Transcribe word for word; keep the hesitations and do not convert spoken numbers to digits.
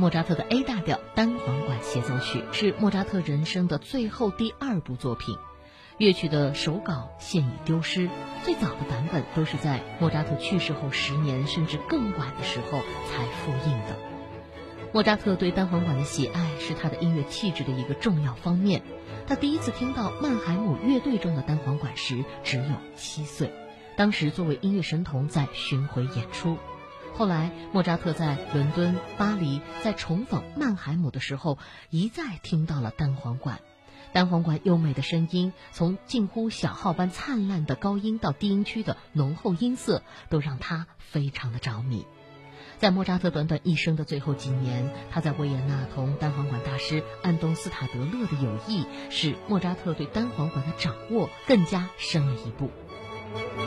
莫扎特的 A 大调单簧管协奏曲，是莫扎特人生的最后第二部作品。乐曲的手稿现已丢失，最早的版本都是在莫扎特去世后十年甚至更晚的时候才复印的。莫扎特对单簧管的喜爱是他的音乐气质的一个重要方面。他第一次听到曼海姆乐队中的单簧管时只有七岁，当时作为音乐神童在巡回演出。后来莫扎特在伦敦、巴黎在重访曼海姆的时候，一再听到了单簧管。单簧管优美的声音，从近乎小号般灿烂的高音到低音区的浓厚音色，都让他非常的着迷。在莫扎特短短一生的最后几年，他在维也纳同单簧管大师安东斯塔德勒的友谊，使莫扎特对单簧管的掌握更加深了一步。